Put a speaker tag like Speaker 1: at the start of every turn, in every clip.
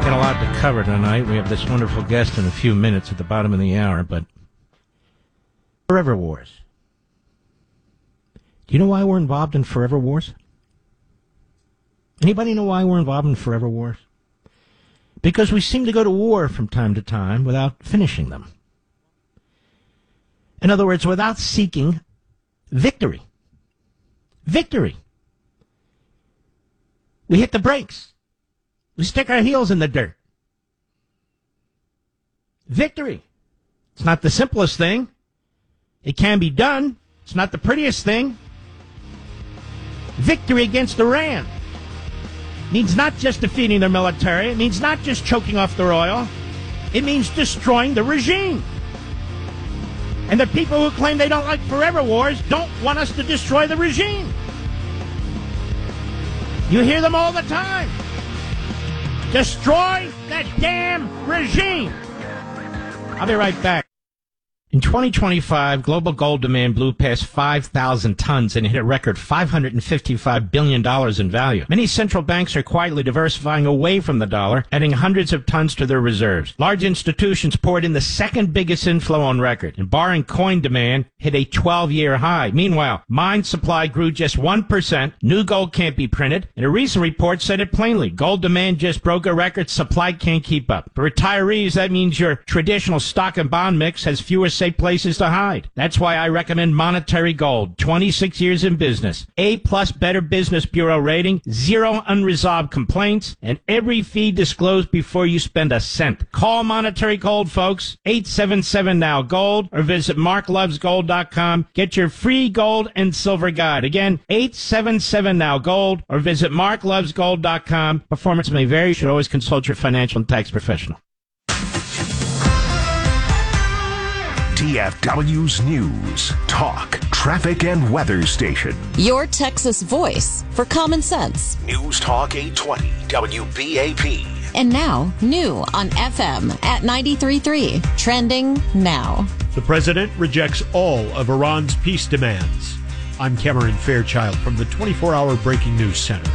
Speaker 1: Got a lot to cover tonight. We have this wonderful guest in a few minutes at the bottom of the hour, but Forever Wars. Do you know why we're involved in Forever Wars? Anybody know why we're involved in Forever Wars? Because we seem to go to war from time to time without finishing them. In other words, without seeking victory. Victory. We hit the brakes. We stick our heels in the dirt. Victory. It's not the simplest thing. It can be done. It's not the prettiest thing. Victory against Iran means not just defeating their military. It means not just choking off their oil. It means destroying the regime. And the people who claim they don't like Forever Wars don't want us to destroy the regime. You hear them all the time. Destroy that damn regime. I'll be right back. In 2025, global gold demand blew past 5,000 tons and hit a record $555 billion in value. Many central banks are quietly diversifying away from the dollar, adding hundreds of tons to their reserves. Large institutions poured in the second biggest inflow on record, and barring coin demand hit a 12-year high. Meanwhile, mine supply grew just 1%, new gold can't be printed, and a recent report said it plainly. Gold demand just broke a record, supply can't keep up. For retirees, that means your traditional stock and bond mix has fewer safe places to hide. That's why I recommend Monetary Gold. 26 years in business. A+ Better Business Bureau rating, 0 unresolved complaints, and every fee disclosed before you spend a cent. Call Monetary Gold, folks. 877-NOW-GOLD or visit marklovesgold.com. Get your free gold and silver guide. Again, 877-NOW-GOLD or visit marklovesgold.com. Performance may vary. You should always consult your financial and tax professional.
Speaker 2: DFW's News, Talk, Traffic, and Weather Station.
Speaker 3: Your Texas voice for common sense.
Speaker 2: News Talk 820, WBAP.
Speaker 3: And now, new on FM at 93.3. Trending now.
Speaker 4: The president rejects all of Iran's peace demands. I'm Cameron Fairchild from the 24-hour Breaking News Center.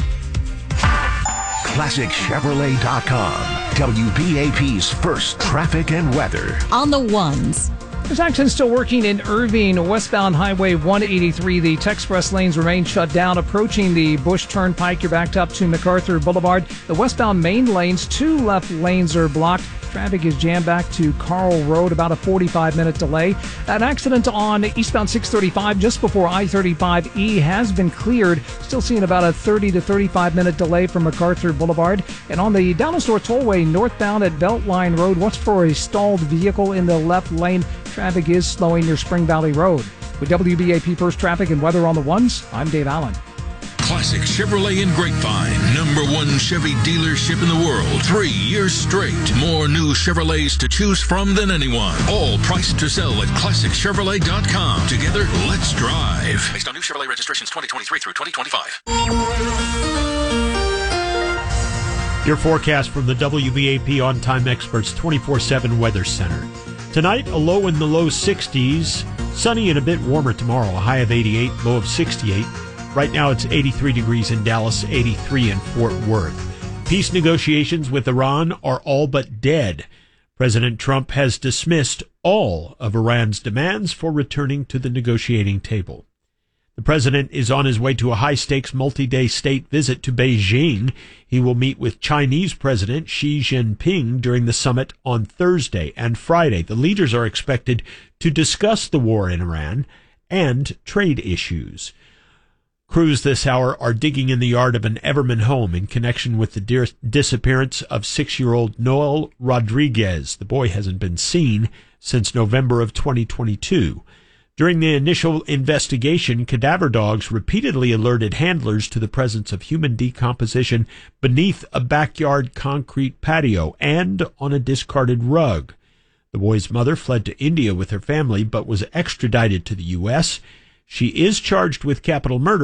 Speaker 2: ClassicChevrolet.com, WBAP's first traffic and weather.
Speaker 3: On the ones.
Speaker 5: There's accidents still working in Irving, westbound Highway 183. The Texpress lanes remain shut down. Approaching the Bush Turnpike, you're backed up to MacArthur Boulevard. The westbound main lanes, 2 left lanes are blocked. Traffic is jammed back to Carl Road, about a 45-minute delay. An accident on eastbound 635 just before I-35E has been cleared. Still seeing about a 30 to 35-minute delay from MacArthur Boulevard. And on the Down Store Tollway northbound at Beltline Road, watch for a stalled vehicle in the left lane. Traffic is slowing near Spring Valley Road. With WBAP First Traffic and Weather on the Ones, I'm Dave Allen.
Speaker 6: Classic Chevrolet in Grapevine. #1 Chevy dealership in the world. 3 years straight. More new Chevrolets to choose from than anyone. All priced to sell at ClassicChevrolet.com. Together, let's drive. Based on new Chevrolet registrations 2023 through 2025.
Speaker 4: Your forecast from the WBAP On-Time Experts 24/7 Weather Center. Tonight, a low in the low 60s. Sunny and a bit warmer tomorrow. A high of 88, low of 68. Right now, it's 83 degrees in Dallas, 83 in Fort Worth. Peace negotiations with Iran are all but dead. President Trump has dismissed all of Iran's demands for returning to the negotiating table. The president is on his way to a high-stakes multi-day state visit to Beijing. He will meet with Chinese President Xi Jinping during the summit on Thursday and Friday. The leaders are expected to discuss the war in Iran and trade issues. Crews this hour are digging in the yard of an Everman home in connection with the disappearance of 6-year-old Noel Rodriguez. The boy hasn't been seen since November of 2022. During the initial investigation, cadaver dogs repeatedly alerted handlers to the presence of human decomposition beneath a backyard concrete patio and on a discarded rug. The boy's mother fled to India with her family but was extradited to the U.S. She is charged with capital murder.